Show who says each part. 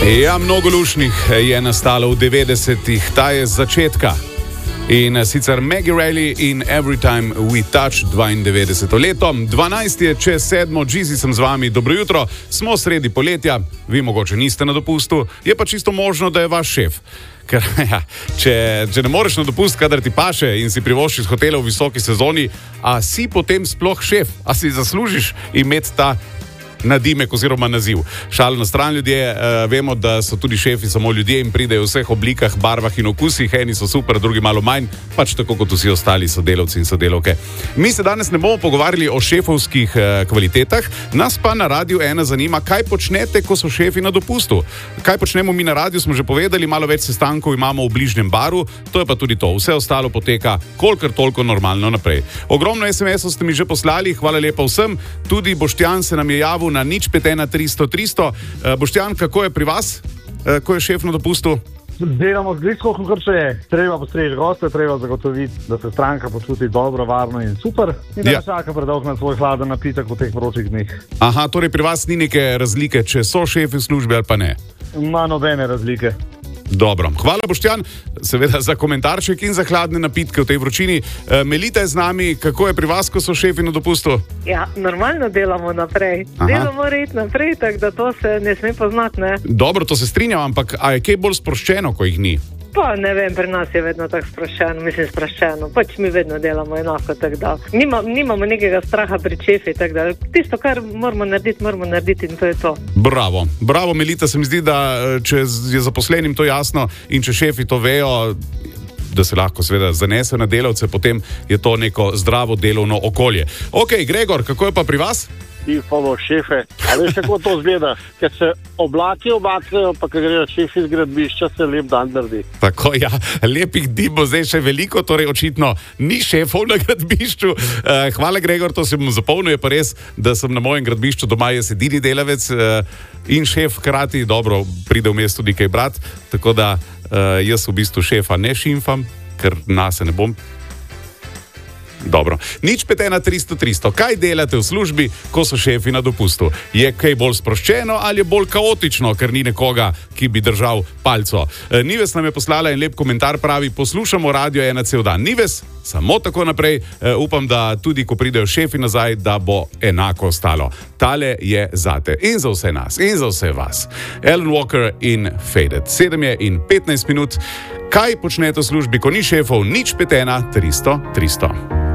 Speaker 1: Ja, mnogo lušnih je nastalo v 90-ih, ta je z začetka. In sicer Maggie Reilly in Every Time We Touch, 92. leto. 12 je čez 7, Jeezy sem z vami, dobro jutro, smo sredi poletja, vi mogoče niste na dopustu, je pa čisto možno, da je vaš šef. Ker, ja, če ne moreš na dopust, kadar ti paše in si privoščiš hotele v visoki sezoni, a si potem sploh šef, a si zaslužiš imeti ta nadimek oziroma naziv. Šalo na stran, ljudje, vemo, da so tudi šefi samo ljudje in pridejo v vseh oblikah, barvah in okusih, eni so super, drugi malo manj, pač tako kot vsi ostali sodelavci in sodelavke. Mi se danes ne bomo pogovarjali o šefovskih kvalitetah, nas pa na Radiu 1 zanima, kaj počnete, ko so šefi na dopustu. Kaj počnemo mi na radiu, smo že povedali, malo več sestankov imamo v bližnjem baru, to je pa tudi to, vse ostalo poteka kolikor toliko normalno naprej. Ogromno SMS-ov ste mi že poslali, hvala lepa vsem, tudi Boštjan se nam je javil na 051 300 300. Boštjan, kako je pri vas, ko je šef na dopustu?
Speaker 2: Delamo z gliskom, kot še je. Treba postreči goste, treba zagotoviti, da se stranka počuti dobro, varno in super. In da čaka predolg na svoj hladen napitek v teh vročih dneh.
Speaker 1: Aha, torej pri vas ni neke razlike, če so šefi v službi ali pa ne?
Speaker 2: Ma nobene razlike.
Speaker 1: Dobro, hvala Boštjan, seveda za komentarček in za hladne napitke v tej vročini. Melita je z nami, kako je pri vas, ko so šefi na dopustu?
Speaker 3: Ja, normalno delamo naprej. Delo mora iti naprej, tako da to se ne sme poznati, ne? Dobro,
Speaker 1: to se strinjam, ampak a je kaj bolj sproščeno, ko jih ni?
Speaker 3: Pa ne vem, pri nas je vedno tako sproščeno, pač mi vedno delamo enako, tako da nimamo nekega straha pri šefi, tako da tisto, kar moramo narediti in to je to.
Speaker 1: Bravo, Melita, se mi zdi, da če je zaposlenim to jasno in če šefi to vejo, da se lahko seveda zanese na delavce, potem je to neko zdravo delovno okolje. Ok, Gregor, kako je pa pri vas?
Speaker 4: Tifamo šefe, a veš kako to zgleda, ker se oblaki omaknejo, pa ker grejo šefi z gradbišča, se lep dan naredi.
Speaker 1: Tako, ja, lepih dni bo zdaj še veliko, torej očitno ni šefov na gradbišču. Hvala, Gregor, to se bom zapomnil, je pa res, da sem na mojem gradbišču doma jaz edini delavec in šef hkrati, dobro, pride vmes tudi kaj brat, tako da jaz v bistvu šefa ne šimfam, ker nase ne bom. Dobro, 051 300 300. Kaj delate v službi, ko so šefi na dopustu? Je kaj bolj sproščeno ali je bolj kaotično, ker ni nekoga, ki bi držal palco? Nives nam je poslala en lep komentar, pravi, poslušamo Radio 1 cel dan. Nives, samo tako naprej, upam, da tudi ko pridejo šefi nazaj, da bo enako ostalo. Tale je zate in za vse nas in za vse vas. Alan Walker in Faded. 7 je in 15 minut. Kaj počnete v službi, ko ni šefov? 051 300 300.